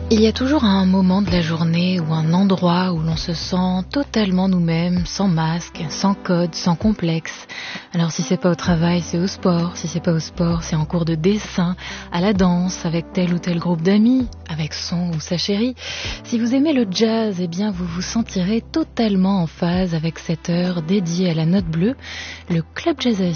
Il y a toujours un moment de la journée ou un endroit où l'on se sent totalement nous-mêmes, sans masque, sans code, sans complexe. Alors si c'est pas au travail, c'est au sport. Si c'est pas au sport, c'est en cours de dessin, à la danse, avec tel ou tel groupe d'amis, avec son ou sa chérie. Si vous aimez le jazz, eh bien vous vous sentirez totalement en phase avec cette heure dédiée à la note bleue, le Club Jazz à